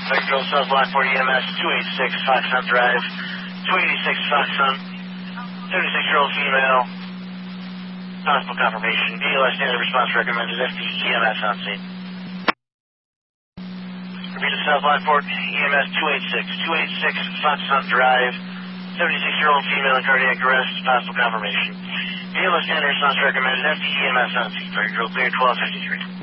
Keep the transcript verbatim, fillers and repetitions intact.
Vector South Block forty E M S, two eighty-six Fox Hunt Drive, two eighty-six Fox Hunt, seventy-six-year-old female, possible confirmation. B L S standard response recommended, F D E M S on scene. Repeat of South Block forty E M S, two eighty-six, two eighty-six Fox Hunt Drive, seventy-six-year-old female in cardiac arrest, possible confirmation. B L S standard response recommended, F D E M S on scene. Vector clear twelve fifty-three.